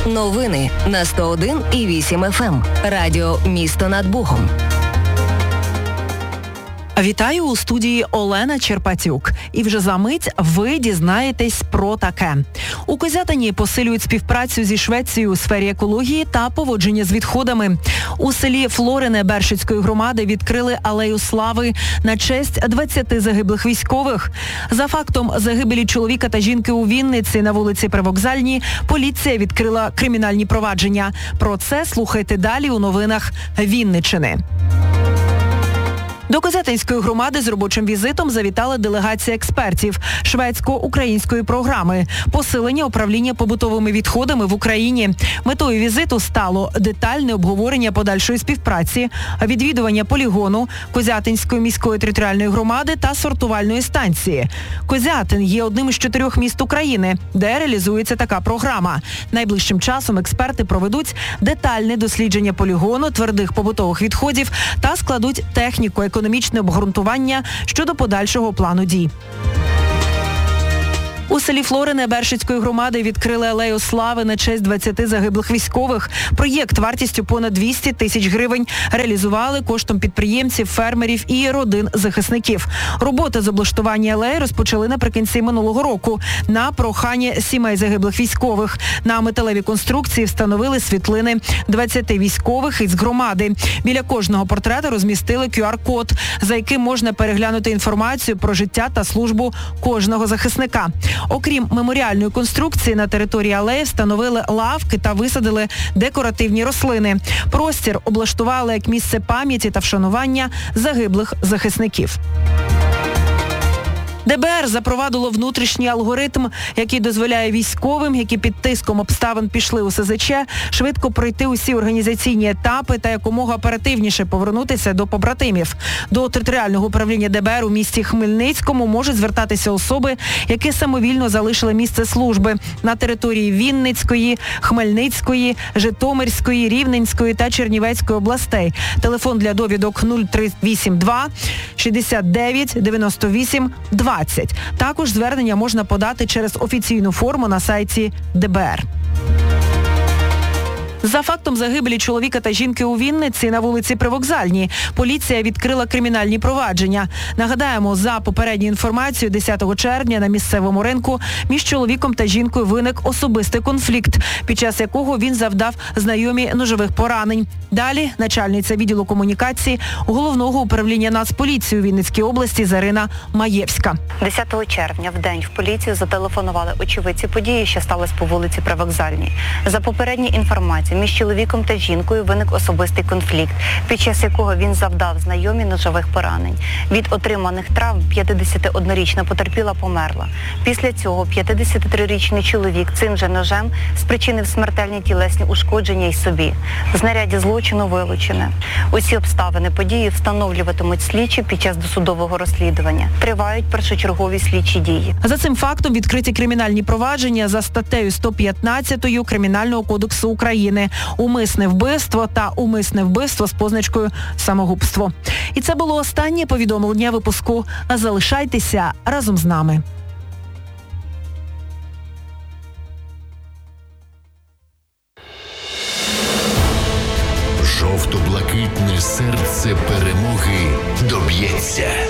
Новини на 101,8 FM. Радіо «Місто над Богом». Вітаю у студії Олена Черпатюк. І вже за мить ви дізнаєтесь про таке. У Козятині посилюють співпрацю зі Швецією у сфері екології та поводження з відходами. У селі Флорине Бершицької громади відкрили алею слави на честь 20 загиблих військових. За фактом загибелі чоловіка та жінки у Вінниці на вулиці Привокзальній поліція відкрила кримінальні провадження. Про це слухайте далі у новинах Вінниччини. До Козятинської громади з робочим візитом завітала делегація експертів шведсько-української програми «Посилення управління побутовими відходами в Україні». Метою візиту стало детальне обговорення подальшої співпраці, відвідування полігону Козятинської міської територіальної громади та сортувальної станції. Козятин є одним із 4 міст України, де реалізується така програма. Найближчим часом експерти проведуть детальне дослідження полігону твердих побутових відходів та складуть техніко-економічне обґрунтування щодо подальшого плану дій. У селі Флорине Бершицької громади відкрили алею слави на честь 20 загиблих військових. Проєкт вартістю понад 200 тисяч гривень реалізували коштом підприємців, фермерів і родин захисників. Роботи з облаштування алеї розпочали наприкінці минулого року на прохання сімей загиблих військових. На металевій конструкції встановили світлини 20 військових із громади. Біля кожного портрета розмістили QR-код, за яким можна переглянути інформацію про життя та службу кожного захисника. Окрім меморіальної конструкції, на території алеї встановили лавки та висадили декоративні рослини. Простір облаштували як місце пам'яті та вшанування загиблих захисників. ДБР запровадило внутрішній алгоритм, який дозволяє військовим, які під тиском обставин пішли у СЗЧ, швидко пройти усі організаційні етапи та якомога оперативніше повернутися до побратимів. До територіального управління ДБР у місті Хмельницькому можуть звертатися особи, які самовільно залишили місце служби на території Вінницької, Хмельницької, Житомирської, Рівненської та Чернівецької областей. Телефон для довідок 0382 69 98 20. Також звернення можна подати через офіційну форму на сайті ДБР. За фактом загибелі чоловіка та жінки у Вінниці на вулиці Привокзальній поліція відкрила кримінальні провадження. Нагадаємо, за попередньою інформацією, 10 червня на місцевому ринку між чоловіком та жінкою виник особистий конфлікт, під час якого він завдав знайомій ножових поранень. Далі начальниця відділу комунікації Головного управління Нацполіції у Вінницькій області Зарина Маєвська. 10 червня в день в поліцію зателефонували очевидці події, що сталося по вулиці Привокзальній. За попередньою інформацією, між чоловіком та жінкою виник особистий конфлікт, під час якого він завдав знайомі ножових поранень. Від отриманих травм 51-річна потерпіла померла. Після цього 53-річний чоловік цим же ножем спричинив смертельні тілесні ушкодження й собі. Знаряддя злочину вилучене. Усі обставини події встановлюватимуть слідчі під час досудового розслідування. Тривають першочергові слідчі дії. За цим фактом відкриті кримінальні провадження за статтею 115 Кримінального кодексу України «Умисне вбивство» та «Умисне вбивство з позначкою самогубство». І це було останнє повідомлення випуску. Залишайтеся разом з нами. Жовто-блакитне серце перемоги доб'ється.